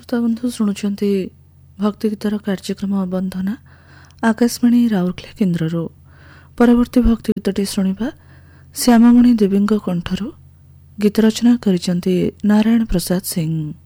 ଶ୍ରୋତାବନ୍ଧୁ ଶୁଣୁଛନ୍ତି ଭକ୍ତି ଗୀତର କାର୍ଯ୍ୟକ୍ରମ ବନ୍ଦନା ଆକାଶବାଣୀ ରାଉରକେଲା କେନ୍ଦ୍ରରୁ। ପରବର୍ତ୍ତୀ ଭକ୍ତି ଗୀତଟି ଶୁଣିବା ଶ୍ୟାମମଣି ଦେବୀଙ୍କ କଣ୍ଠରୁ। ଗୀତ ରଚନା କରିଛନ୍ତି ନାରାୟଣ ପ୍ରସାଦ ସିଂ।